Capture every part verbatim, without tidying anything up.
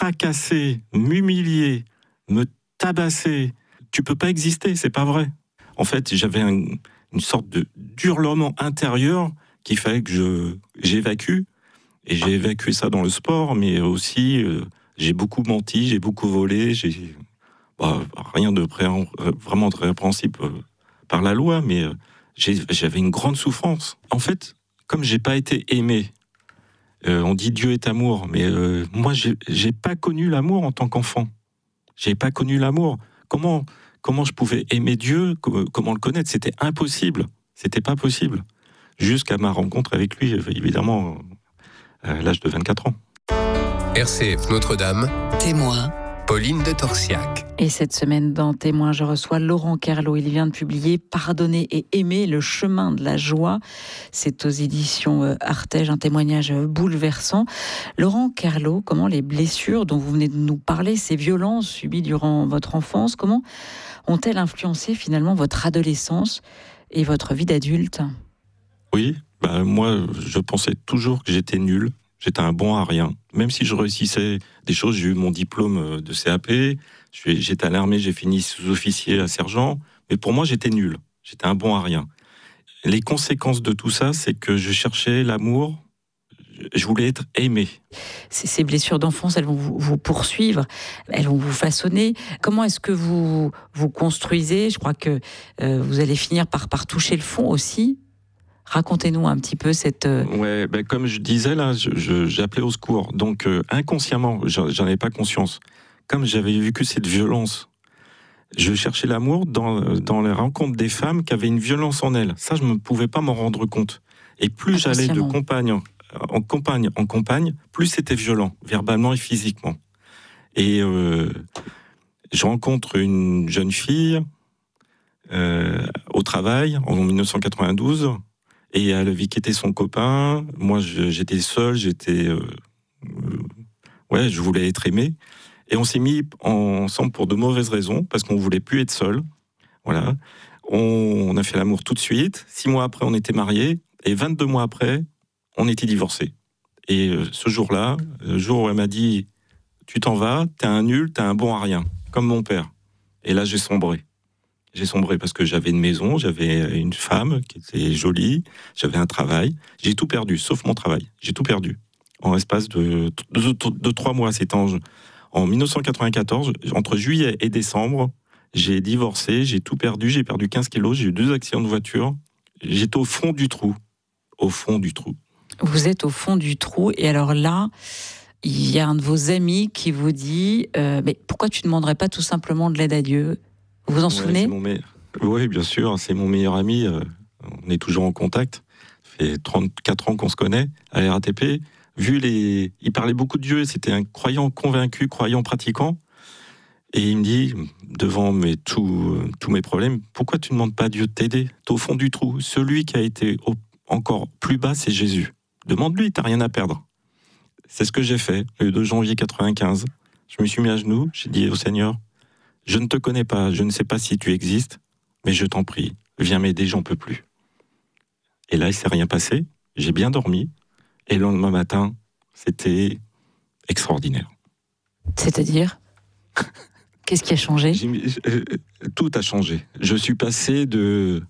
pas casser, m'humilier, me tabasser, tu peux pas exister, c'est pas vrai. En fait, j'avais un, une sorte de d'hurlement intérieur qu'il fallait que je, j'évacue. Et j'ai évacué ça dans le sport, mais aussi, euh, j'ai beaucoup menti, j'ai beaucoup volé, j'ai bah, rien de pré- vraiment de répréhensible euh, par la loi, mais euh, j'ai, j'avais une grande souffrance. En fait, comme j'ai pas été aimé, euh, on dit Dieu est amour, mais euh, moi, j'ai, j'ai pas connu l'amour en tant qu'enfant. J'ai pas connu l'amour. Comment, comment je pouvais aimer Dieu, comment le connaître? C'était impossible. C'était pas possible. Jusqu'à ma rencontre avec lui, évidemment, à l'âge de vingt-quatre ans. R C F Notre-Dame, témoin, Pauline de Torsiac. Et cette semaine, dans Témoin, je reçois Laurent Kerlot. Il vient de publier « Pardonner et aimer, le chemin de la joie ». C'est aux éditions Artege, un témoignage bouleversant. Laurent Kerlot, comment les blessures dont vous venez de nous parler, ces violences subies durant votre enfance, comment ont-elles influencé finalement votre adolescence et votre vie d'adulte ? Oui, bah moi, je pensais toujours que j'étais nul. J'étais un bon à rien. Même si je réussissais des choses, j'ai eu mon diplôme de C A P, j'étais à l'armée, j'ai fini sous-officier à sergent, mais pour moi, j'étais nul. J'étais un bon à rien. Les conséquences de tout ça, c'est que je cherchais l'amour, je voulais être aimé. Ces blessures d'enfance, elles vont vous poursuivre, elles vont vous façonner. Comment est-ce que vous vous construisez ? Je crois que euh, vous allez finir par, par toucher le fond aussi. Racontez-nous un petit peu cette... Ouais, ben comme je disais là, je, je, j'appelais au secours. Donc euh, inconsciemment, j'en, j'en avais pas conscience. Comme j'avais vécu cette violence, je cherchais l'amour dans, dans les rencontres des femmes qui avaient une violence en elles. Ça, je ne pouvais pas m'en rendre compte. Et plus j'allais de compagne en compagne en compagne, plus c'était violent, verbalement et physiquement. Et euh, je rencontre une jeune fille euh, au travail en dix-neuf cent quatre-vingt-douze. Et elle avait quitté son copain. Moi, je, j'étais seul, j'étais... Euh, euh, ouais, je voulais être aimé. Et on s'est mis ensemble pour de mauvaises raisons, parce qu'on voulait plus être seul. Voilà. On, on a fait l'amour tout de suite. Six mois après, on était mariés. Et vingt-deux mois après, on était divorcés. Et euh, ce jour-là, le jour où elle m'a dit « Tu t'en vas, t'es un nul, t'es un bon à rien, comme mon père. » Et là, j'ai sombré. J'ai sombré parce que j'avais une maison, j'avais une femme qui était jolie, j'avais un travail. J'ai tout perdu, sauf mon travail. J'ai tout perdu. En l'espace de, de, de, de trois mois, c'était en, en dix-neuf cent quatre-vingt-quatorze, entre juillet et décembre, j'ai divorcé, j'ai tout perdu, j'ai perdu quinze kilos, j'ai eu deux accidents de voiture. J'étais au fond du trou. Au fond du trou. Vous êtes au fond du trou, et alors là, il y a un de vos amis qui vous dit euh, « Mais pourquoi tu ne demanderais pas tout simplement de l'aide à Dieu ?» Vous vous en ouais, souvenez ? me... Oui, bien sûr, c'est mon meilleur ami. Euh, on est toujours en contact. Ça fait trente-quatre ans qu'on se connaît à la R A T P. Vu les... Il parlait beaucoup de Dieu, c'était un croyant convaincu, croyant pratiquant. Et il me dit, devant mes, tous, tous mes problèmes, pourquoi tu ne demandes pas à Dieu de t'aider ? T'es au fond du trou. Celui qui a été au... encore plus bas, c'est Jésus. Demande-lui, t'as rien à perdre. C'est ce que j'ai fait, le deux janvier quatre-vingt-quinze. Je me suis mis à genoux, j'ai dit au Seigneur, je ne te connais pas, je ne sais pas si tu existes, mais je t'en prie, viens m'aider, j'en peux plus. Et là, il ne s'est rien passé, j'ai bien dormi, et le lendemain matin, c'était extraordinaire. C'est-à-dire ? Qu'est-ce qui a changé ? euh, Tout a changé. Je suis passé de,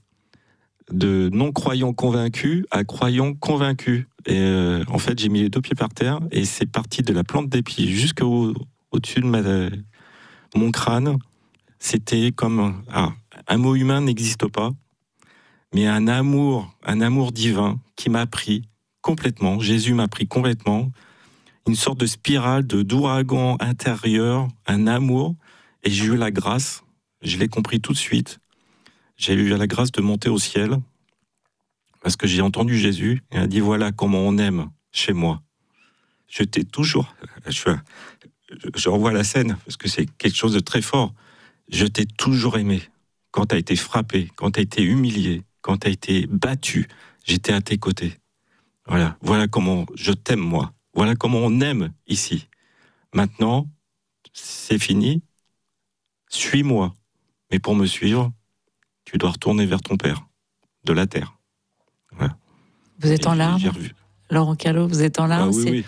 de non-croyant convaincu à croyant convaincu. Et euh, en fait, j'ai mis les deux pieds par terre, et c'est parti de la plante des pieds jusqu'au au-dessus de ma... Mon crâne, c'était comme... Ah, un mot humain n'existe pas, mais un amour, un amour divin qui m'a pris complètement, Jésus m'a pris complètement, une sorte de spirale de d'ouragan intérieur, un amour, et j'ai eu la grâce, je l'ai compris tout de suite, j'ai eu la grâce de monter au ciel, parce que j'ai entendu Jésus, et il a dit, voilà comment on aime chez moi. Je t'ai toujours... Je, je revois la scène, parce que c'est quelque chose de très fort. Je t'ai toujours aimé. Quand tu as été frappé, quand tu as été humilié, quand tu as été battu, j'étais à tes côtés. Voilà, voilà comment je t'aime, moi. Voilà comment on aime ici. Maintenant, c'est fini. Suis-moi. Mais pour me suivre, tu dois retourner vers ton Père, de la terre. Voilà. Vous êtes Et en larmes, Laurent Kerlot, vous êtes en larmes. Ah oui, c'est... oui.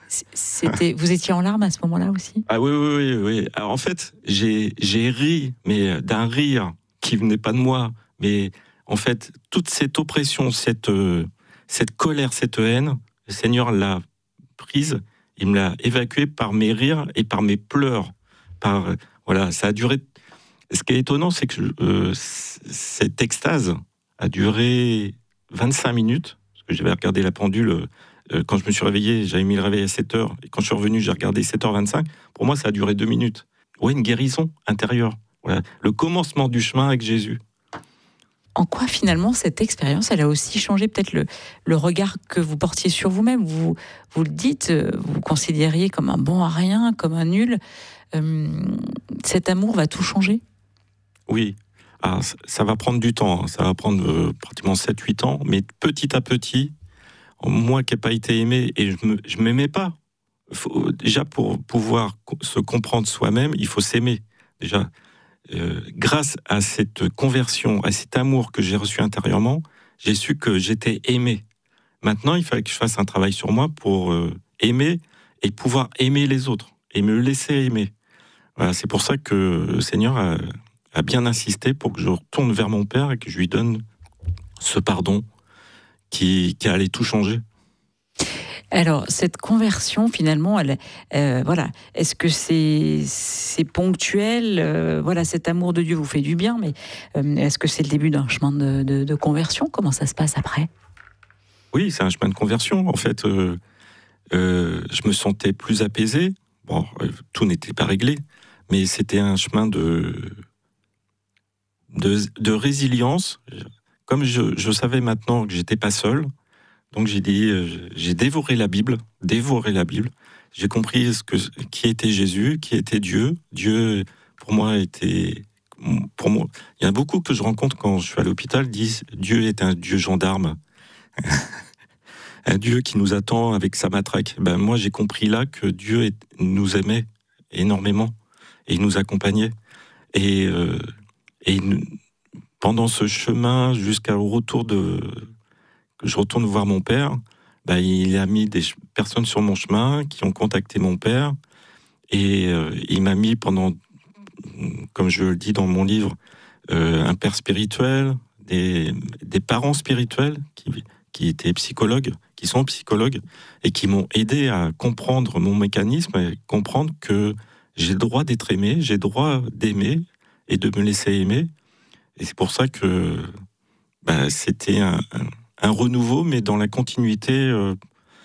C'était, vous étiez en larmes à ce moment-là aussi ? Ah oui, oui, oui. oui. Alors, en fait, j'ai, j'ai ri, mais d'un rire qui venait pas de moi. Mais en fait, toute cette oppression, cette, euh, cette colère, cette haine, le Seigneur l'a prise, il me l'a évacuée par mes rires et par mes pleurs. Par, euh, voilà, ça a duré. Ce qui est étonnant, c'est que euh, cette extase a duré vingt-cinq minutes, parce que j'avais regardé la pendule. Euh, quand je me suis réveillé, j'avais mis le réveil à sept heures, et quand je suis revenu, j'ai regardé sept heures vingt-cinq. Pour moi, ça a duré deux minutes. Ouais, une guérison intérieure. Voilà. Le commencement du chemin avec Jésus. En quoi, finalement, cette expérience, elle a aussi changé peut-être le, le regard que vous portiez sur vous-même ? Vous, vous le dites, vous vous considériez comme un bon à rien, comme un nul. Euh, cet amour va tout changer ? Oui. Ah, ça, ça va prendre du temps. Hein. Ça va prendre euh, pratiquement sept huit ans. Mais petit à petit, moi qui n'ai pas été aimé, et je ne me, m'aimais pas. Faut, déjà, pour pouvoir se comprendre soi-même, il faut s'aimer. Déjà, euh, grâce à cette conversion, à cet amour que j'ai reçu intérieurement, j'ai su que j'étais aimé. Maintenant, il fallait que je fasse un travail sur moi pour euh, aimer et pouvoir aimer les autres et me laisser aimer. Voilà, c'est pour ça que le Seigneur a, a bien insisté pour que je retourne vers mon Père et que je lui donne ce pardon qui, qui allait tout changer. Alors, cette conversion, finalement, elle, euh, voilà, est-ce que c'est, c'est ponctuel ? euh, Voilà, cet amour de Dieu vous fait du bien, mais euh, est-ce que c'est le début d'un chemin de, de, de conversion ? Comment ça se passe après ? Oui, c'est un chemin de conversion. En fait, euh, euh, je me sentais plus apaisé. Bon, euh, tout n'était pas réglé, mais c'était un chemin de, de, de résilience. Comme je, je savais maintenant que j'étais pas seul, donc j'ai dit, euh, j'ai dévoré la Bible, dévoré la Bible. J'ai compris ce que, qui était Jésus, qui était Dieu. Dieu, pour moi, était, pour moi, il y en a beaucoup que je rencontre quand je suis à l'hôpital disent Dieu est un Dieu gendarme, un Dieu qui nous attend avec sa matraque. Ben moi, j'ai compris là que Dieu est, nous aimait énormément et il nous accompagnait. Et, euh, et pendant ce chemin jusqu'au retour de que je retourne voir mon père, bah, il a mis des personnes sur mon chemin qui ont contacté mon père et euh, il m'a mis pendant, comme je le dis dans mon livre, euh, un père spirituel, des, des parents spirituels qui, qui étaient psychologues, qui sont psychologues et qui m'ont aidé à comprendre mon mécanisme et comprendre que j'ai le droit d'être aimé, j'ai le droit d'aimer et de me laisser aimer. Et c'est pour ça que bah, c'était un, un un renouveau, mais dans la continuité. Euh,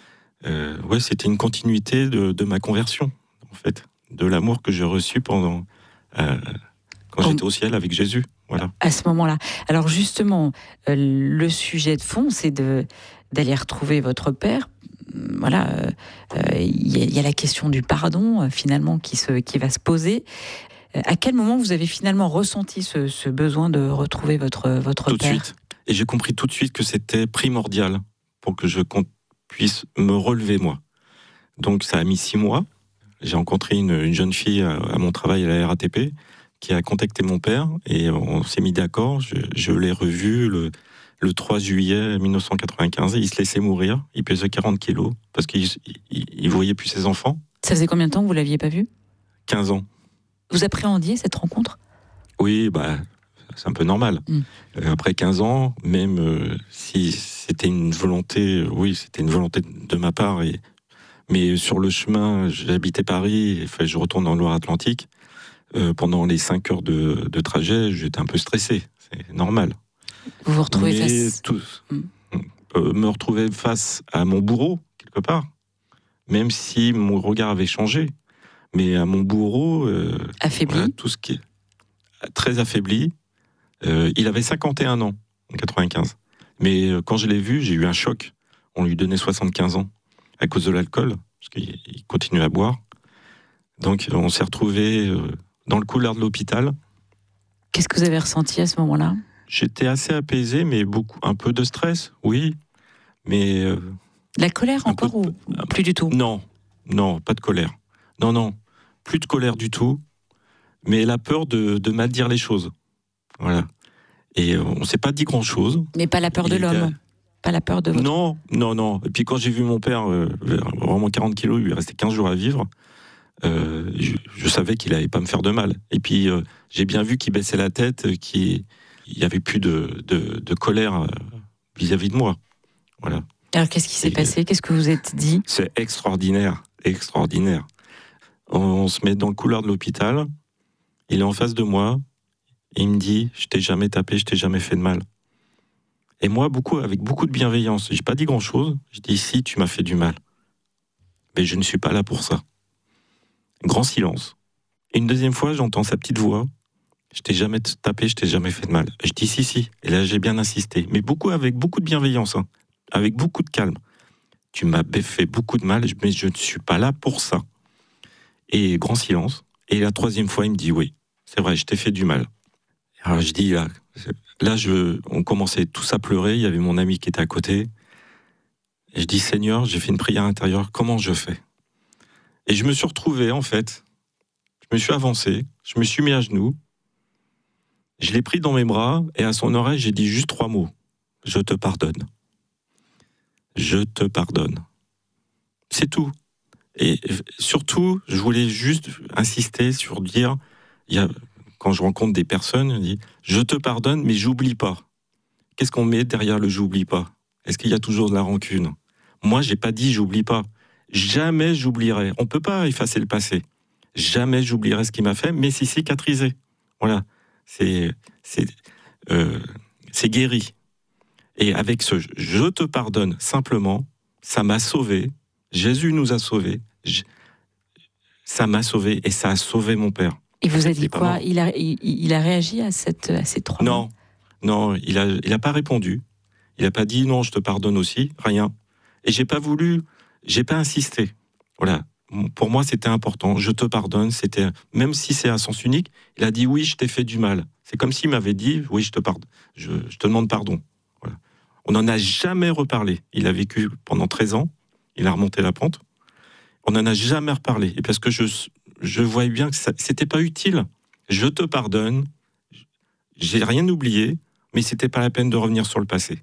euh, ouais, c'était une continuité de, de ma conversion, en fait, de l'amour que j'ai reçu pendant euh, quand j'étais au ciel avec Jésus. Voilà. À ce moment-là. Alors justement, euh, le sujet de fond, c'est de d'aller retrouver votre père. Voilà, il euh, y, y a la question du pardon euh, finalement qui se qui va se poser. Euh, à quel moment vous avez finalement ressenti ce, ce besoin de retrouver votre votre Tout père ? de suite. Et j'ai compris tout de suite que c'était primordial pour que je puisse me relever, moi. Donc ça a mis six mois. J'ai rencontré une, une jeune fille à, à mon travail à la R A T P qui a contacté mon père et on s'est mis d'accord. Je, je l'ai revu le, le trois juillet mille neuf cent quatre-vingt-quinze. Il se laissait mourir. Il pesait quarante kilos parce qu'il ne voyait plus ses enfants. Ça faisait combien de temps que vous ne l'aviez pas vu ? quinze ans. Vous appréhendiez cette rencontre ? Oui, bah... c'est un peu normal. Mm. Euh, après quinze ans, même euh, si c'était une volonté, euh, oui, c'était une volonté de ma part, et, mais sur le chemin, j'habitais Paris, il fallait que je retourne en Loire-Atlantique. Euh, pendant les cinq heures de, de trajet, j'étais un peu stressé, c'est normal. Vous vous retrouvez mais face... tous, mm. euh, me retrouver face à mon bourreau, quelque part, même si mon regard avait changé, mais à mon bourreau... Euh, affaibli voilà, tout ce qui est très affaibli. Euh, il avait cinquante et un ans en quatre-vingt-quinze. Mais euh, quand je l'ai vu, j'ai eu un choc. On lui donnait soixante-quinze ans à cause de l'alcool, parce qu'il il continuait à boire. Donc on s'est retrouvés euh, dans le couloir de l'hôpital. Qu'est-ce que vous avez ressenti à ce moment-là ? J'étais assez apaisé, mais beaucoup, un peu de stress, oui. Mais euh, la colère encore peu, ou plus du tout ? Non, non, pas de colère. Non, non, plus de colère du tout. Mais la peur de, de mal dire les choses. Voilà. Et on ne s'est pas dit grand-chose. Mais pas la peur il de l'homme. Pas la peur de votre... Non, non, non. Et puis quand j'ai vu mon père, euh, vraiment quarante kilos, il lui restait quinze jours à vivre, euh, je, je savais qu'il n'allait pas me faire de mal. Et puis euh, j'ai bien vu qu'il baissait la tête, qu'il n'y avait plus de, de, de colère vis-à-vis de moi. Voilà. Alors qu'est-ce qui s'est Et passé ? Qu'est-ce que vous êtes dit ? C'est extraordinaire, extraordinaire. On, on se met dans le couloir de l'hôpital, il est en face de moi, et il me dit « Je t'ai jamais tapé, je t'ai jamais fait de mal ». Et moi, beaucoup, avec beaucoup de bienveillance, j'ai pas dit grand-chose, je dis « Si, tu m'as fait du mal, mais je ne suis pas là pour ça ». Grand silence. Et une deuxième fois, j'entends sa petite voix « Je t'ai jamais tapé, je t'ai jamais fait de mal ». Je dis « Si, si ». Et là, j'ai bien insisté, mais beaucoup, avec beaucoup de bienveillance, hein, avec beaucoup de calme. « Tu m'as fait beaucoup de mal, mais je ne suis pas là pour ça ». Et grand silence. Et la troisième fois, il me dit « Oui, c'est vrai, je t'ai fait du mal ». Alors je dis, là, là je, on commençait tous à pleurer, il y avait mon ami qui était à côté. Et je dis, Seigneur, j'ai fait une prière intérieure, comment je fais ? Et je me suis retrouvé, en fait, je me suis avancé, je me suis mis à genoux, je l'ai pris dans mes bras, et à son oreille, j'ai dit juste trois mots, je te pardonne. Je te pardonne. C'est tout. Et surtout, je voulais juste insister sur dire, il y a... Quand je rencontre des personnes, je dis « Je te pardonne, mais j'oublie pas ». Qu'est-ce qu'on met derrière le « j'oublie pas » ? Est-ce qu'il y a toujours de la rancune ? Moi, j'ai pas dit « j'oublie pas ». Jamais j'oublierai. On peut pas effacer le passé. Jamais j'oublierai ce qu'il m'a fait, mais c'est cicatrisé. Voilà. C'est, c'est, euh, c'est guéri. Et avec ce « je te pardonne » simplement, ça m'a sauvé. Jésus nous a sauvés. Je... Ça m'a sauvé et ça a sauvé mon père. Et vous a dit quoi ? il a, il, il a réagi à, cette, à ces trois Non, non, il a, il a pas répondu. Il a pas dit non, je te pardonne aussi, rien. Et j'ai pas voulu, j'ai pas insisté. Voilà. Pour moi, c'était important. Je te pardonne. C'était, même si c'est à sens unique, il a dit oui, je t'ai fait du mal. C'est comme s'il m'avait dit oui, je te pardonne. Je, je te demande pardon. Voilà. On n'en a jamais reparlé. Il a vécu pendant treize ans. Il a remonté la pente. On n'en a jamais reparlé. Et parce que je Je voyais bien que ça, c'était pas utile. Je te pardonne, j'ai rien oublié, mais c'était pas la peine de revenir sur le passé.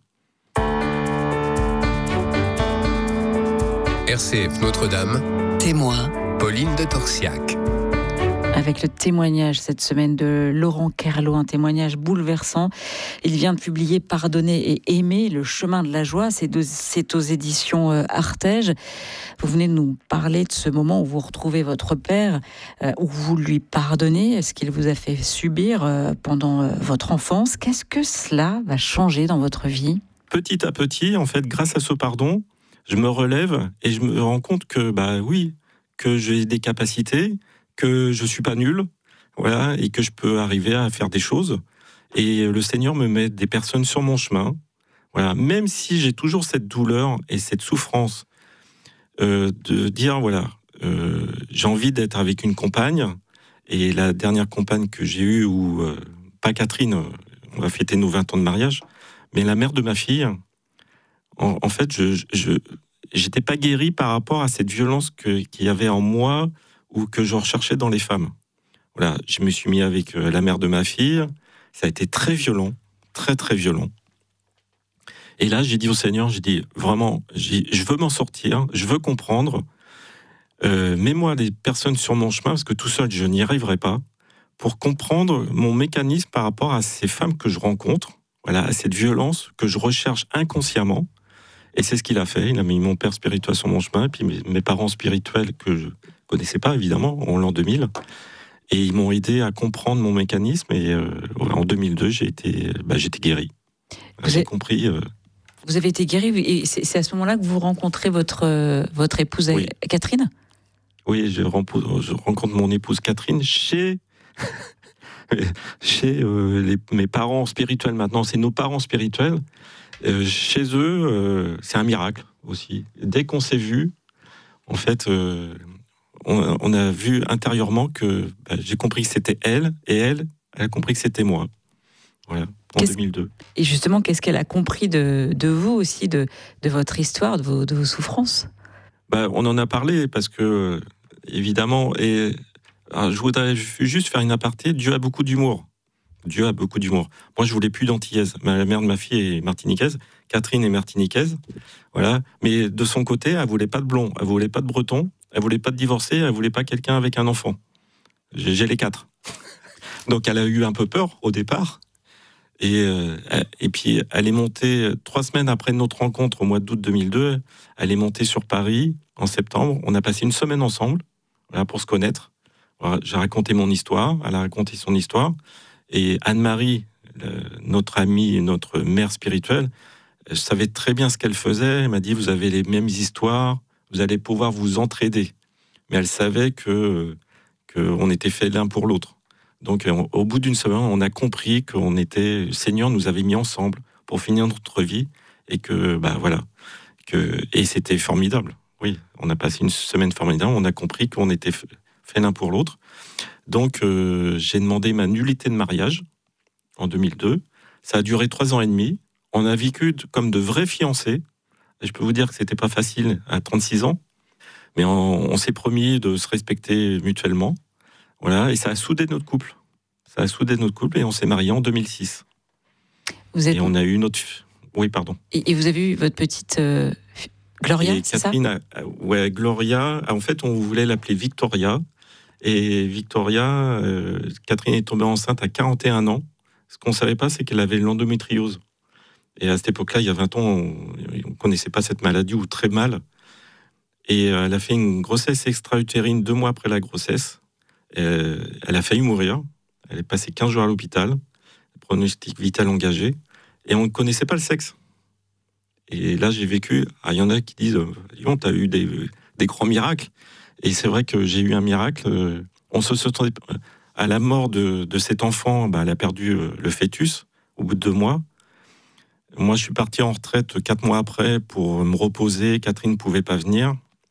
R C F Notre-Dame, témoin, Pauline de Torsiac. Avec le témoignage cette semaine de Laurent Kerlot, un témoignage bouleversant. Il vient de publier « Pardonner et aimer, le chemin de la joie ». C'est, de, c'est aux éditions Artege. Vous venez de nous parler de ce moment où vous retrouvez votre père, euh, où vous lui pardonnez ce qu'il vous a fait subir euh, pendant euh, votre enfance. Qu'est-ce que cela va changer dans votre vie ? Petit à petit, en fait, grâce à ce pardon, je me relève et je me rends compte que, bah oui, que j'ai des capacités, que je suis pas nul, voilà, et que je peux arriver à faire des choses. Et le Seigneur me met des personnes sur mon chemin, voilà, même si j'ai toujours cette douleur et cette souffrance euh, de dire, voilà, euh, j'ai envie d'être avec une compagne, et la dernière compagne que j'ai eue, ou euh, pas Catherine, on va fêter nos vingt ans de mariage, mais la mère de ma fille, en, en fait, je, je, j'étais pas guéri par rapport à cette violence que, qu'il y avait en moi, ou que je recherchais dans les femmes. Voilà, je me suis mis avec euh, la mère de ma fille. Ça a été très violent, très très violent. Et là, j'ai dit au Seigneur, j'ai dit vraiment, j'ai, je veux m'en sortir, je veux comprendre. Euh, mets-moi des personnes sur mon chemin, parce que tout seul, je n'y arriverai pas, pour comprendre mon mécanisme par rapport à ces femmes que je rencontre, voilà, à cette violence que je recherche inconsciemment. Et c'est ce qu'il a fait. Il a mis mon père spirituel sur mon chemin, et puis mes, mes parents spirituels que je connaissais pas, évidemment, en l'an deux mille. Et ils m'ont aidé à comprendre mon mécanisme. Et euh, en deux mille deux, j'ai été, bah, j'étais guéri. Vous j'ai avez, compris. Euh... Vous avez été guéri, et c'est, c'est à ce moment-là que vous rencontrez votre, euh, votre épouse oui. Catherine ? Oui, je, je rencontre mon épouse Catherine chez, chez euh, les, mes parents spirituels maintenant. C'est nos parents spirituels. Euh, chez eux, euh, c'est un miracle aussi. Dès qu'on s'est vu, en fait... Euh, On, on a vu intérieurement que bah, j'ai compris que c'était elle, et elle, elle a compris que c'était moi. Voilà, en qu'est-ce, deux mille deux. Et justement, qu'est-ce qu'elle a compris de, de vous aussi, de, de votre histoire, de vos, de vos souffrances ? Bah, on en a parlé parce que, évidemment, et alors, je voudrais juste faire une aparté, Dieu a beaucoup d'humour. Dieu a beaucoup d'humour. Moi, je voulais plus d'antillaise. La mère de ma fille est martiniquaise. Catherine est martiniquaise. Voilà. Mais de son côté, elle voulait pas de blond. Elle voulait pas de breton. Elle voulait pas de divorcé. Elle voulait pas quelqu'un avec un enfant. J'ai, j'ai les quatre. Donc, elle a eu un peu peur au départ. Et, euh, et puis, elle est montée trois semaines après notre rencontre au mois d'août deux mille deux. Elle est montée sur Paris en septembre. On a passé une semaine ensemble, voilà, pour se connaître. Voilà, j'ai raconté mon histoire. Elle a raconté son histoire. Et Anne-Marie, le, notre amie, notre mère spirituelle, elle savait très bien ce qu'elle faisait. Elle m'a dit, vous avez les mêmes histoires, vous allez pouvoir vous entraider. Mais elle savait que qu'on était faits l'un pour l'autre. Donc, on, au bout d'une semaine, on a compris qu'on était, le Seigneur nous avait mis ensemble pour finir notre vie, et que, bah voilà, que, et c'était formidable. Oui, on a passé une semaine formidable. On a compris qu'on était faits l'un pour l'autre. Donc, euh, j'ai demandé ma nullité de mariage en deux mille deux. Ça a duré trois ans et demi. On a vécu comme de vrais fiancés. Et je peux vous dire que c'était pas facile à trente-six ans, mais on, on s'est promis de se respecter mutuellement. Voilà, et ça a soudé notre couple. Ça a soudé notre couple et on s'est mariés en deux mille six. Vous êtes... Et on a eu notre... Oui, pardon. Et, et vous avez eu votre petite euh, Gloria, et c'est Catherine ça a, ouais, Gloria. En fait, on voulait l'appeler Victoria. Et Victoria, euh, Catherine est tombée enceinte à quarante et un ans. Ce qu'on ne savait pas, c'est qu'elle avait l'endométriose. Et à cette époque-là, il y a vingt ans, on ne connaissait pas cette maladie, ou très mal. Et euh, elle a fait une grossesse extra-utérine deux mois après la grossesse. Euh, elle a failli mourir. Elle est passée quinze jours à l'hôpital. Pronostic vital engagé. Et on ne connaissait pas le sexe. Et là, j'ai vécu... Ah, il y en a qui disent, tu as eu des, des grands miracles. Et c'est vrai que j'ai eu un miracle. On se sentait... À la mort de, de cet enfant, bah, elle a perdu le fœtus au bout de deux mois. Moi, je suis parti en retraite quatre mois après pour me reposer. Catherine ne pouvait pas venir.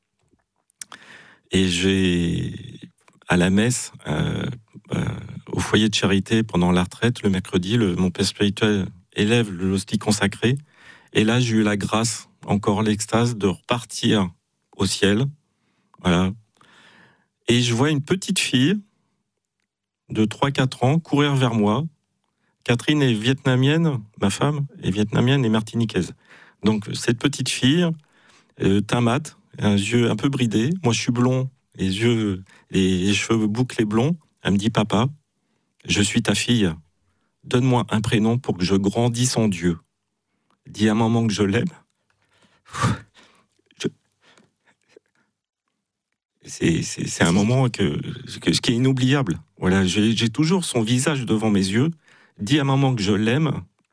Et j'ai... À la messe, euh, euh, au foyer de charité, pendant la retraite, le mercredi, le, mon père spirituel élève l'hostie consacrée. Et là, j'ai eu la grâce, encore l'extase, de repartir au ciel. Voilà. Et je vois une petite fille de trois quatre ans courir vers moi. Catherine est vietnamienne, ma femme est vietnamienne et martiniquaise. Donc, cette petite fille, euh, teint mat, un yeux un peu bridés. Moi, je suis blond, les yeux, les cheveux bouclés blonds. Elle me dit, papa, je suis ta fille. Donne-moi un prénom pour que je grandisse en Dieu. Dis à maman que je l'aime. Je... C'est, c'est, c'est un moment que, que, qui est inoubliable. Voilà, j'ai, j'ai toujours son visage devant mes yeux. Dis à maman que je l'aime.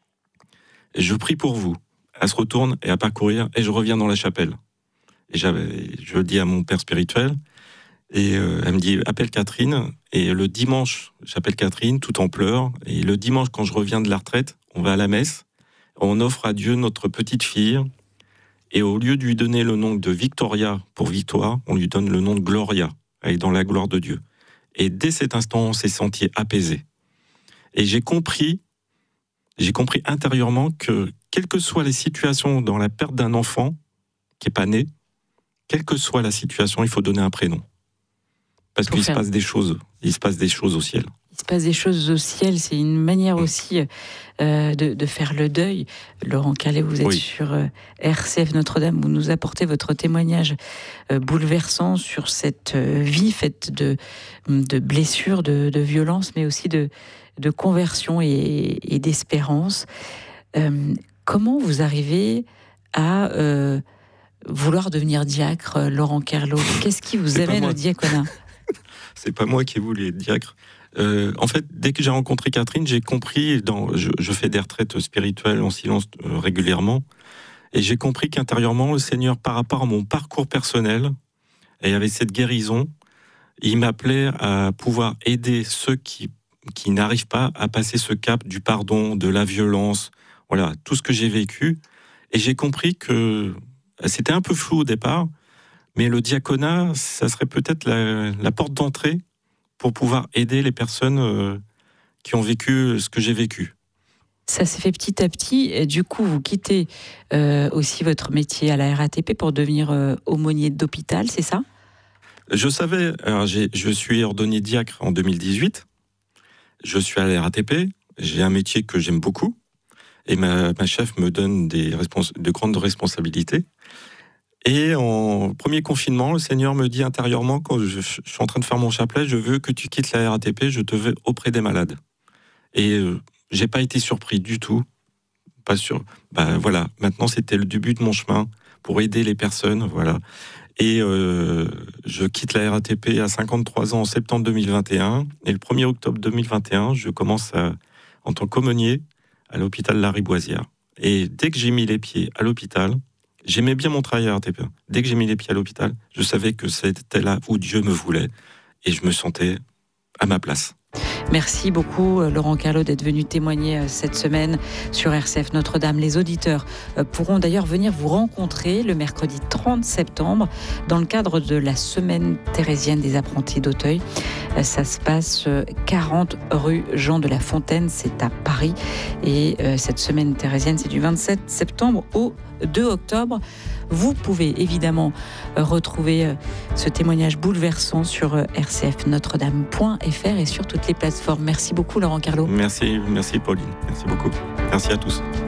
Et je prie pour vous. Elle se retourne et à parcourir et je reviens dans la chapelle. Et j'avais, je dis à mon père spirituel. Et euh, elle me dit, appelle Catherine. Et le dimanche, j'appelle Catherine, tout en pleurs. Et le dimanche, quand je reviens de la retraite, on va à la messe. On offre à Dieu notre petite fille. Et au lieu de lui donner le nom de Victoria pour victoire, on lui donne le nom de Gloria, avec dans la gloire de Dieu. Et dès cet instant, on s'est senti apaisé. Et j'ai compris, j'ai compris intérieurement que, quelles que soient les situations dans la perte d'un enfant qui n'est pas né, quelle que soit la situation, il faut donner un prénom. Parce Pour qu'il faire... se passe des choses, il se passe des choses au ciel. Il se passe des choses au ciel, c'est une manière aussi euh, de, de faire le deuil. Laurent Calais, vous êtes oui. sur euh, R C F Notre-Dame, vous nous apportez votre témoignage euh, bouleversant sur cette euh, vie faite de, de blessures, de, de violences, mais aussi de, de conversion et, et d'espérance. Euh, comment vous arrivez à euh, vouloir devenir diacre, Laurent Kerlo? Qu'est-ce qui vous C'est amène au diaconat? C'est pas moi qui ai voulu être diacre. Euh, en fait, dès que j'ai rencontré Catherine, j'ai compris, dans, je, je fais des retraites spirituelles en silence euh, régulièrement, et j'ai compris qu'intérieurement, le Seigneur, par rapport à mon parcours personnel, et avec cette guérison, il m'appelait à pouvoir aider ceux qui, qui n'arrivent pas à passer ce cap du pardon, de la violence, voilà, tout ce que j'ai vécu. Et j'ai compris que c'était un peu flou au départ, mais le diaconat, ça serait peut-être la, la porte d'entrée pour pouvoir aider les personnes euh, qui ont vécu ce que j'ai vécu. Ça s'est fait petit à petit. Et du coup, vous quittez euh, aussi votre métier à la R A T P pour devenir euh, aumônier d'hôpital, c'est ça? Je savais, alors j'ai, je suis ordonné diacre en deux mille dix-huit. Je suis à la R A T P. J'ai un métier que j'aime beaucoup et ma, ma chef me donne des respons- de grandes responsabilités. Et en premier confinement, le Seigneur me dit intérieurement, quand je, je suis en train de faire mon chapelet, je veux que tu quittes la R A T P, je te veux auprès des malades. Et euh, j'ai pas été surpris du tout. Pas sûr. Bah voilà, maintenant c'était le début de mon chemin pour aider les personnes, voilà. Et euh, je quitte la R A T P à cinquante-trois ans en septembre deux mille vingt et un. Et le premier octobre deux mille vingt et un, je commence à, en tant qu'aumônier à l'hôpital Lariboisière. Et dès que j'ai mis les pieds à l'hôpital, j'aimais bien mon travail à R A T P. Dès que j'ai mis les pieds à l'hôpital, je savais que c'était là où Dieu me voulait. Et je me sentais à ma place. Merci beaucoup Laurent Carlo d'être venu témoigner cette semaine sur R C F Notre-Dame. Les auditeurs pourront d'ailleurs venir vous rencontrer le mercredi trente septembre dans le cadre de la semaine thérésienne des apprentis d'Auteuil. Ça se passe quarante rue Jean de la Fontaine, c'est à Paris. Et cette semaine thérésienne, c'est du vingt-sept septembre au deux octobre. Vous pouvez évidemment retrouver ce témoignage bouleversant sur r c f notre dame point f r et sur toutes les plateformes. Merci beaucoup Laurent Carlo. Merci, merci Pauline. Merci beaucoup. Merci à tous.